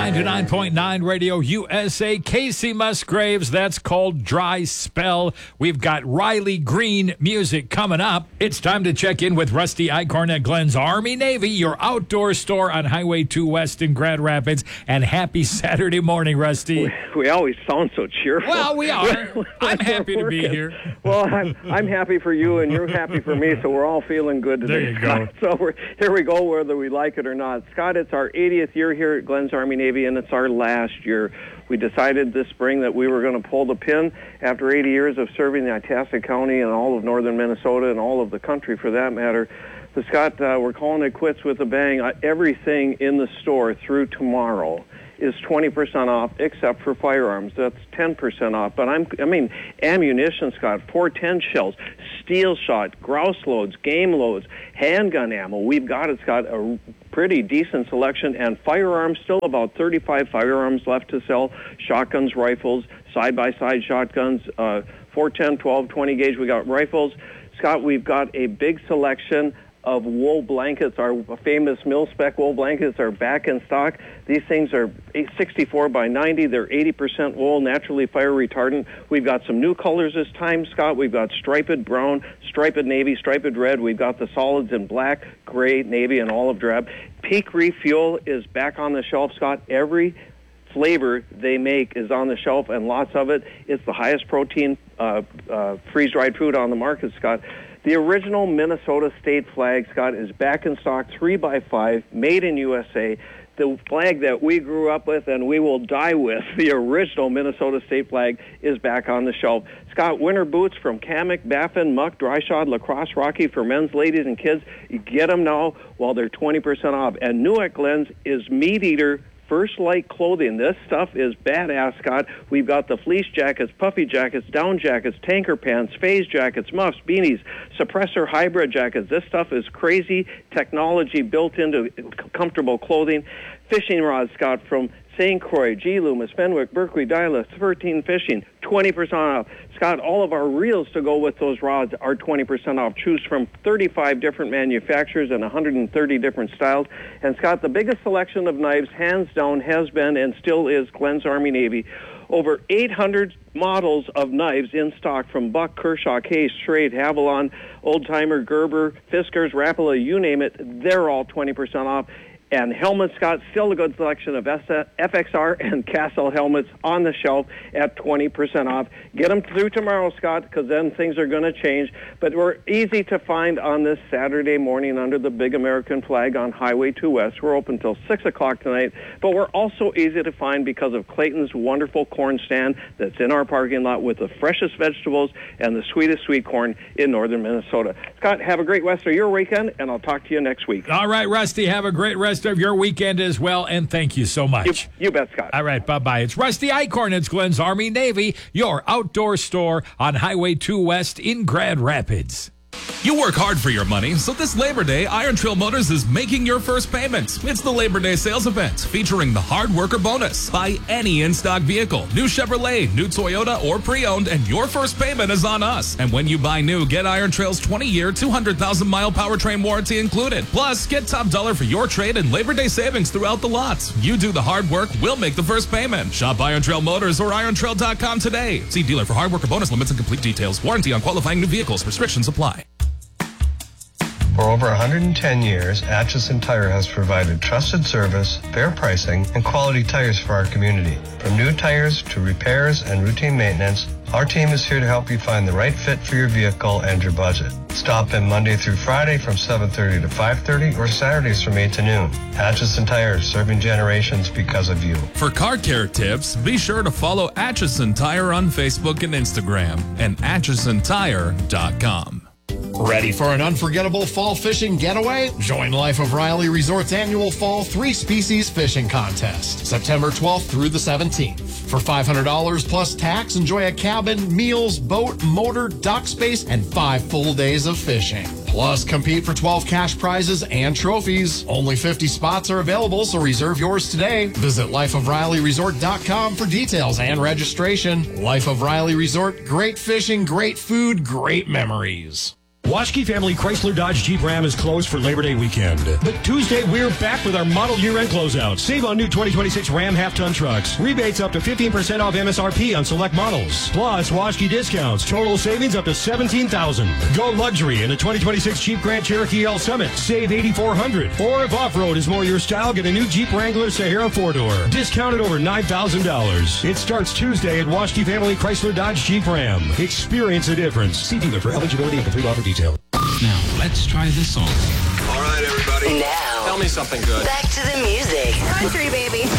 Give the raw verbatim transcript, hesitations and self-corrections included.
ninety-nine point nine Radio U S A. Casey Musgraves, that's called Dry Spell. We've got Riley Green music coming up. It's time to check in with Rusty Eichhorn at Glenn's Army Navy, your outdoor store on Highway two West in Grand Rapids. And happy Saturday morning, Rusty. We, we always sound so cheerful. Well, we are. I'm happy to be here. Well, I'm, I'm happy for you, and you're happy for me, so we're all feeling good today. There you go. So we're, here we go, whether we like it or not. Scott, it's our eightieth year here at Glenn's Army Navy, and it's our last year. We decided this spring that we were going to pull the pin after eighty years of serving the Itasca County and all of northern Minnesota and all of the country for that matter. So, Scott, uh, we're calling it quits with a bang. Uh, everything in the store through tomorrow is twenty percent off except for firearms. That's ten percent off. But I'm, I mean, ammunition, Scott, four ten shells, steel shot, grouse loads, game loads, handgun ammo. We've got it, Scott, a pretty decent selection. And firearms, still about thirty-five firearms left to sell. Shotguns, rifles, side-by-side shotguns, uh, four ten, twelve, twenty gauge. We got rifles. Scott, we've got a big selection of wool blankets. Our famous mil-spec wool blankets are back in stock. These things are sixty-four by ninety. They're eighty percent wool, naturally fire retardant. We've got some new colors this time, Scott. We've got striped brown, striped navy, striped red. We've got the solids in black, gray, navy, and olive drab. Peak Refuel is back on the shelf, Scott. Every flavor they make is on the shelf, and lots of it. It's the highest protein uh, uh, freeze-dried food on the market, Scott. The original Minnesota state flag, Scott, is back in stock, three by five, made in U S A. The flag that we grew up with and we will die with, the original Minnesota state flag, is back on the shelf. Scott, winter boots from Kamek, Baffin, Muck, Dryshod, Lacrosse, Rocky for men's, ladies, and kids. You get them now while they're twenty percent off. And new at Glenn's is Meat Eater First Light clothing. This stuff is badass, Scott. We've got the fleece jackets, puffy jackets, down jackets, tanker pants, phase jackets, muffs, beanies, suppressor hybrid jackets. This stuff is crazy technology built into comfortable clothing. Fishing rods, Scott, from Saint Croix, G. Loomis, Fenwick, Berkeley, Dyla, thirteen Fishing, twenty percent off. Scott, all of our reels to go with those rods are twenty percent off. Choose from thirty-five different manufacturers and one hundred thirty different styles. And, Scott, the biggest selection of knives, hands down, has been and still is Glenn's Army Navy. Over eight hundred models of knives in stock from Buck, Kershaw, Case, Schrade, Havalon, Old Timer, Gerber, Fiskars, Rapala, you name it. They're all twenty percent off. And helmets, Scott, still a good selection of F X R and Castle helmets on the shelf at twenty percent off. Get them through tomorrow, Scott, because then things are going to change. But we're easy to find on this Saturday morning under the big American flag on Highway two West. We're open until six o'clock tonight. But we're also easy to find because of Clayton's wonderful corn stand that's in our parking lot with the freshest vegetables and the sweetest sweet corn in northern Minnesota. Scott, have a great rest of your weekend, and I'll talk to you next week. All right, Rusty, have a great rest of your weekend as well, and thank you so much. You, you bet, Scott. All right, bye-bye. It's Rusty Eichhorn. It's Glenn's Army Navy, your outdoor store on Highway two West in Grand Rapids. You work hard for your money, so this Labor Day, Iron Trail Motors is making your first payment. It's the Labor Day sales event featuring the Hard Worker Bonus. Buy any in-stock vehicle, new Chevrolet, new Toyota, or pre-owned, and your first payment is on us. And when you buy new, get Iron Trail's twenty-year, two hundred thousand mile powertrain warranty included. Plus, get top dollar for your trade and Labor Day savings throughout the lots. You do the hard work, we'll make the first payment. Shop Iron Trail Motors or iron trail dot com today. See dealer for Hard Worker Bonus limits and complete details. Warranty on qualifying new vehicles. Restrictions apply. For over one hundred ten years, Atchison Tire has provided trusted service, fair pricing, and quality tires for our community. From new tires to repairs and routine maintenance, our team is here to help you find the right fit for your vehicle and your budget. Stop in Monday through Friday from seven thirty to five thirty or Saturdays from eight to noon. Atchison Tire, serving generations because of you. For car care tips, be sure to follow Atchison Tire on Facebook and Instagram and atchison tire dot com. Ready for an unforgettable fall fishing getaway? Join Life of Riley Resort's annual fall three-species fishing contest, September twelfth through the seventeenth. For five hundred dollars plus tax, enjoy a cabin, meals, boat, motor, dock space, and five full days of fishing. Plus, compete for twelve cash prizes and trophies. Only fifty spots are available, so reserve yours today. Visit life of riley resort dot com for details and registration. Life of Riley Resort, great fishing, great food, great memories. Waschke Family Chrysler Dodge Jeep Ram is closed for Labor Day weekend. But Tuesday, we're back with our model year-end closeout. Save on new twenty twenty-six Ram half-ton trucks. Rebates up to fifteen percent off M S R P on select models. Plus, Waschke discounts. Total savings up to seventeen thousand dollars. Go luxury in the twenty twenty-six Jeep Grand Cherokee L Summit. Save eight thousand four hundred dollars. Or if off-road is more your style, get a new Jeep Wrangler Sahara four-door. Discounted over nine thousand dollars. It starts Tuesday at Waschke Family Chrysler Dodge Jeep Ram. Experience the difference. See dealer for eligibility and complete offer detail. Now, let's try this song. All right, everybody. Now, tell me something good. back to the music. Country, baby.